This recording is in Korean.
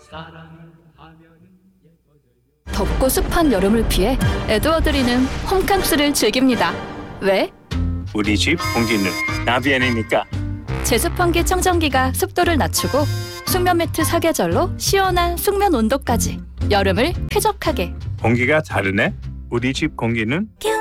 덥고 습한 여름을 피해 에드워드리는 홈캉스를 즐깁니다. 왜? 우리 집 공기는 나비안이니까. 제습환기 청정기가 습도를 낮추고 숙면 매트 사계절로 시원한 숙면 온도까지 여름을 쾌적하게. 공기가 다르네. 우리 집 공기는